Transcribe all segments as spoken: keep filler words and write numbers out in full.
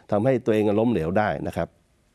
ทำให้ตัวเองล้มเหลวได้นะครับ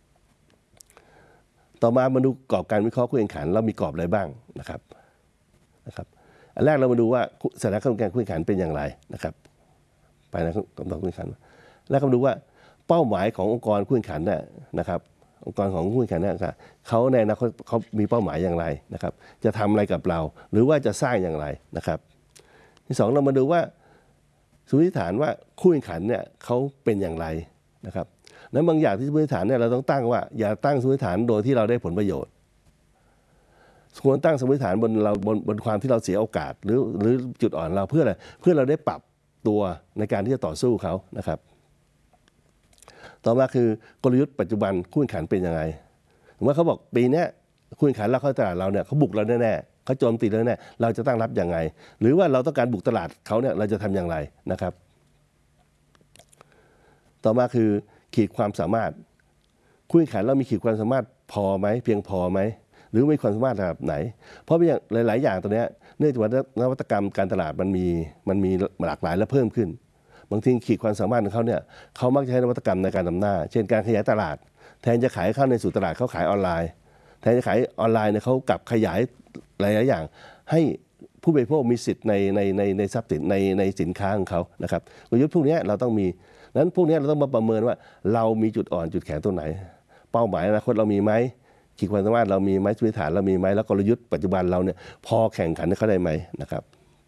ต่อมามาดูกรอบการวิเคราะห์คู่แข่งขันเรามีกรอบอะไรบ้างนะครับนะครับอันแรกเรามาดูว่าสถานะของการคู่แข่งขันเป็นอย่างไรนะครับไปนะกำลังคู่แข่งขันแล้วก็มาดูว่าเป้าหมายขององค์กรคู่แข่งขันเนี่ยนะครับองค์กรของคู่แข่งขันเนี่ยเขาในอนาคตเขามีเป้าหมายอย่างไรนะครับจะทำอะไรกับเราหรือว่าจะสร้างอย่างไรนะครับที่สองเรามาดูว่าสมมติฐานว่าคู่แข่งขันเนี่ยเขาเป็นอย่างไรนะครับนั้นบางอย่างที่สมมติฐานเนี่ยเราต้องตั้งว่าอย่าตั้งสมมติฐานโดยที่เราได้ผลประโยชน์ควรตั้งสมมติฐานบนเราบนบนความที่เราเสียโอกาสหรือหรือจุดอ่อนเราเพื่ออะไรเพื่อเราได้ปรับตัวในการที่จะต่อสู้เขานะครับต่อมาคือกลยุทธ์ปัจจุบันคู่แข่งขันเป็นยังไงผมว่าเขาบอกปีนี้คู่แข่งขันเราเข้าตลาดเราเนี่ยเขาบุกเราแน่ๆเขาโจมตีเราแน่เราจะตั้งรับยังไงหรือว่าเราต้องการบุกตลาดเขาเนี่ยเราจะทำอย่างไรนะครับต่อมาคือขีดความสามารถคู่แข่งขันเรามีขีดความสามารถพอไหมเพียงพอไหมหรือมีความสามารถระดับไหนเพราะอย่างหลายๆอย่างตัวนี้เนื่องจากว่านวัตกรรมการตลาดมันมีมันมีหลากหลายและเพิ่มขึ้นบางทีขีดความสามารถของเขาเนี่ยเขามักจะใช้นวัตกรรมในการนำหน้าเช่นการขยายตลาดแทนจะขายเข้าในสู่ตลาดเขาขายออนไลน์แทนจะขายออนไลน์เนี่ยเขากลับขยายหลายๆอย่างให้ผู้บริโภคมีสิทธิ์ในในในในทรัพย์สินในในสินค้าของเขานะครับกลยุทธ์พวกนี้เราต้องมีนั้นพวกนี้เราต้องมาประเมินว่าเรามีจุดอ่อนจุดแข็งตรงไหนเป้าหมายอนาคตเรามีไหมขีดความสามารถเรามีไหมพื้นฐานเรามีไหมแล้วกลยุทธ์ปัจจุบันเราเนี่ยพอแข่งขันเขาได้ไหมนะครับ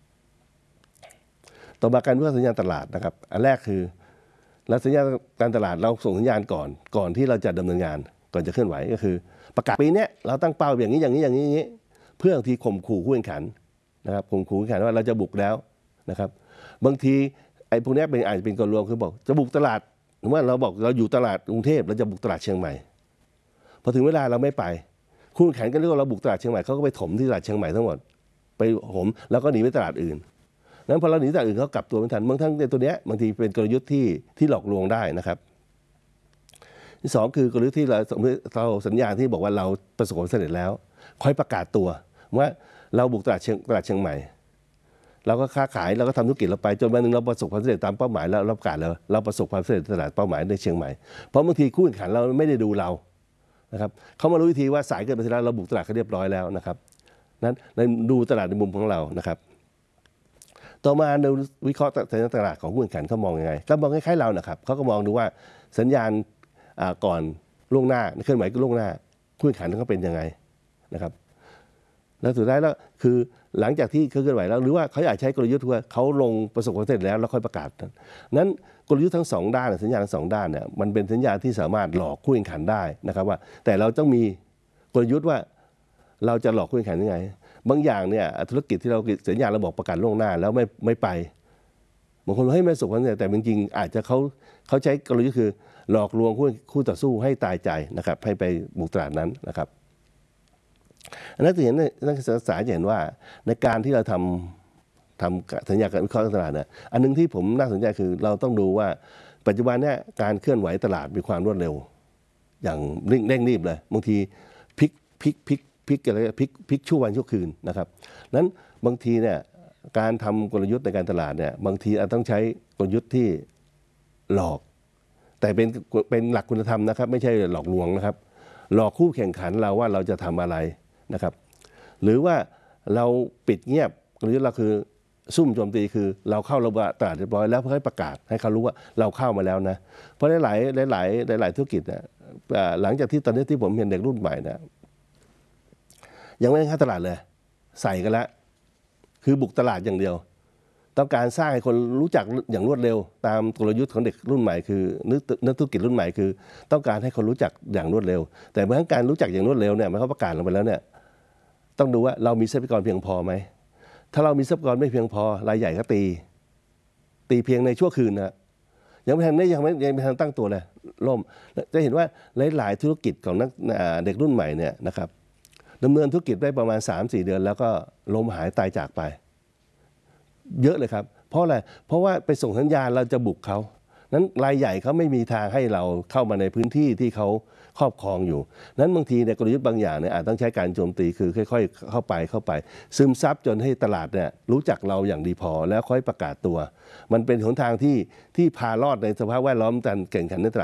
ต่อมาการวิเคราะห์สัญญาณตลาดนะครับอันแรกคือแล้วสัญญาณการตลาดเราส่งสัญญาณก่อนก่อนที่เราจะดำเนินงานก่อนจะเคลื่อนไหวก็คือประกาศปีนี้เราตั้งเป้าอย่างนี้อย่างนี้อย่างนี้อย่างนี้เพื่อที่ข่มขู่คู่แข่งขันนะครับข่มขู่คู่แข่งขันว่าเราจะบุกแล้วนะครับบางทีไอ้พวกนี้เป็นอาจจะเป็นกลลวงคือบอกจะบุกตลาดหรือว่าเราบอกเราอยู่ตลาดกรุงเทพเราจะบุกตลาดเชียงใหม่พอถึงเวลาเราไม่ไปคู่แข่งก็เรียกว่าเราบุกตลาดเชียงใหม่เขาก็ไปถมที่ตลาดเชียงใหม่ทั้งหมดไปถมแล้วก็หนีไปตลาดอื่นนั้นพอเราหนีตลาดอื่นเขากลับตัวไม่ทันบางทั้งในตัวเนี้ยบางทีเป็นกลยุทธ์ที่ที่หลอกลวงได้นะครับที่สองคือกลยุทธ์ที่เราเราสัญญาณที่บอกว่าเราประสบความสำเร็จแล้วค่อยประกาศตัวว่าเราบุกตลาดเชียงตลาดเชียงใหม่เราก็ค้าขายเราก็ทำธุรกิจเราไปจนวันหนึ่งเราประสบความสำเร็จตามเป้าหมายแล้วเราประกาศแล้วเราประสบความสำเร็จตลาดเป้าหมายในเชียงใหม่เพราะบางทีคู่แข่งขันเราไม่ได้ดูเรานะครับเขามารู้วิธีว่าสายเกินไปแล้วเราบุกตลาดเขาเรียบร้อยแล้วนะครับนั้นดูตลาดในมุมของเรานะครับต่อมาในวิเคราะห์สัญญาณตลาดของคู่แข่งขันเขามองยังไงก็มองคล้ายๆเรานะครับเขาก็มองดูว่าสัญญาณก่อนล่วงหน้าเคลื่อนไหวก็ล่วงหน้าคู่แข่งขันเขาเป็นยังไงนะครับแล้วสุดท้ายแล้วคือหลังจากที่เคลื่อนไหวแล้วหรือว่าเขาอยากใช้กลยุทธ์ว่าเขาลงประสบความสำเร็จแล้วแล้วค่อยประกาศนั้นกลยุทธ์ทั้งสองด้านสัญญาณทั้งสองด้านเนี่ยมันเป็นสัญญาณที่สามารถหลอกคู่แข่งขันได้นะครับว่าแต่เราต้องมีกลยุทธ์ว่าเราจะหลอกคู่แข่งขันยังไงบางอย่างเนี่ยธุรกิจที่เราสัญญาเราบอกประกาศล่วงหน้าแล้วไม่ไม่ไปบางคนให้ไม่ประสบความสำเร็จแต่จริงๆอาจจะเขาเขาใช้กลยุทธ์คือหลอกลวงคู่คู่ต่อสู้ให้ตายใจนะครับให้ไปบุกตลาดนั้นนะครับนักเรียนนักศึกษาจะเห็นว่าในการที่เราทำทำสัญญาการวิเคราะห์ตลาดเนี่ยอันนึงที่ผมน่าสนใจคือเราต้องดูว่าปัจจุบันเนี่ยการเคลื่อนไหวตลาดมีความรวดเร็วอย่างเร่งรีบเลยบางทีพลิกพลิกพลิกพลิกอะไรพลิกพลิกชั่ววันชั่วคืนนะครับนั้นบางทีเนี่ยการทำกลยุทธ์ในการตลาดเนี่ยบางทีอาจต้องใช้กลยุทธ์ที่หลอกแต่เป็นเป็นหลักคุณธรรมนะครับไม่ใช่หลอกลวงนะครับหลอกคู่แข่งขันเราว่าเราจะทำอะไรนะครับหรือว่าเราปิดเงียบกลยุทธ์เราคือซุ่มโจมตีคือเราเข้าระบบตลาดเรียบร้อยแล้วเพื่อให้ประกาศให้เขารู้ว่าเราเข้ามาแล้วนะเพราะหลายหลายหลายหลายธุรกิจเนี่ยหลังจากที่ตอนนี้ที่ผมเห็นเด็กรุ่นใหม่นะยังไม่ได้เข้าตลาดเลยใส่กันแล้วคือบุกตลาดอย่างเดียวต้องการสร้างให้คนรู้จักอย่างรวดเร็วตามกลยุทธ์ของเด็กรุ่นใหม่คือนักธุรกิจรุ่นใหม่คือต้องการให้คนรู้จักอย่างรวดเร็วแต่เมื่อการรู้จักอย่างรวดเร็วเนี่ยมันเขาประกาศลงไปแล้วเนี่ยต้องดูว่าเรามีทรัพยากรเพียงพอไหมถ้าเรามีทรัพยากรไม่เพียงพอรายใหญ่ก็ตีตีเพียงในชั่วคืนนะยังไม่ทันได้ยังไม่ยังไม่ทันตั้งตัวเลยล่มจะเห็นว่าหลายๆธุรกิจของนักเด็กรุ่นใหม่เนี่ยนะครับดำเนินธุรกิจได้ประมาณ สามสี่ เดือนแล้วก็ล้มหายตายจากไปเยอะเลยครับเพราะอะไรเพราะว่าไปส่งสัญญาณเราจะบุกเขานั้นรายใหญ่เขาไม่มีทางให้เราเข้ามาในพื้นที่ที่เขาครอบครองอยู่นั้นบางทีในกลยุทธ์บางอย่างเนี่ยอาจต้องใช้การโจมตีคือค่อยๆเข้าไปเข้าไปซึมซับจนให้ตลาดเนี่ยรู้จักเราอย่างดีพอแล้วค่อยประกาศตัวมันเป็นหนทางที่ที่พารอดในสภาพแวดล้อมการแข่งขันในตลาด